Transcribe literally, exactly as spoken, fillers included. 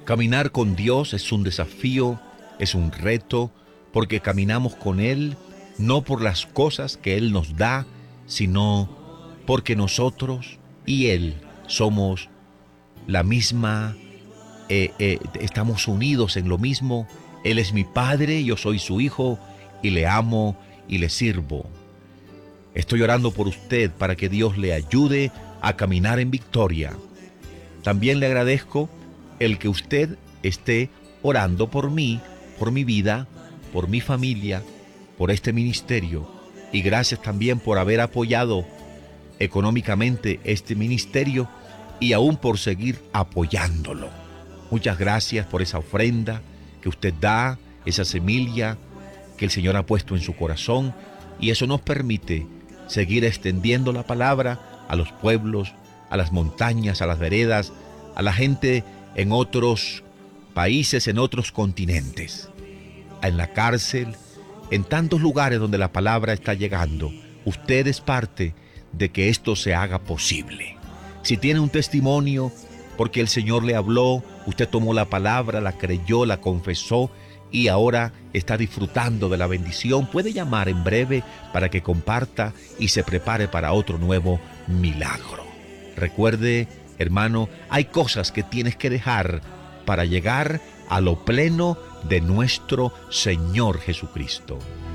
Caminar con Dios es un desafío, es un reto, porque caminamos con Él no por las cosas que Él nos da, sino porque nosotros y Él somos la misma, eh, eh, estamos unidos en lo mismo. Él es mi Padre, yo soy su Hijo, y le amo y le sirvo. Estoy orando por usted para que Dios le ayude a caminar en victoria. También le agradezco el que usted esté orando por mí, por mi vida, por mi familia, por este ministerio. Y gracias también por haber apoyado económicamente este ministerio y aún por seguir apoyándolo. Muchas gracias por esa ofrenda que usted da, esa semilla que el Señor ha puesto en su corazón, y eso nos permite seguir extendiendo la palabra a los pueblos, a las montañas, a las veredas, a la gente en otros países, en otros continentes, en la cárcel, en tantos lugares donde la palabra está llegando. Usted es parte de que esto se haga posible. Si tiene un testimonio porque el Señor le habló, usted tomó la palabra, la creyó, la confesó y ahora está disfrutando de la bendición, puede llamar en breve para que comparta y se prepare para otro nuevo milagro. Recuerde, hermano, hay cosas que tienes que dejar para llegar a lo pleno de nuestro Señor Jesucristo.